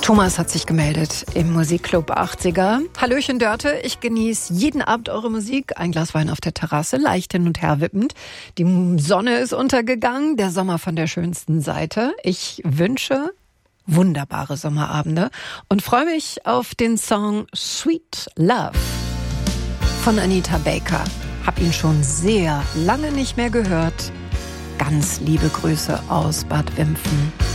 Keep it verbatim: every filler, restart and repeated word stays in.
Thomas hat sich gemeldet im Musikclub achtziger. Hallöchen Dörte, ich genieße jeden Abend eure Musik. Ein Glas Wein auf der Terrasse, leicht hin und her wippend. Die Sonne ist untergegangen, der Sommer von der schönsten Seite. Ich wünsche wunderbare Sommerabende und freue mich auf den Song Sweet Love von Anita Baker. Hab ihn schon sehr lange nicht mehr gehört. Ganz liebe Grüße aus Bad Wimpfen.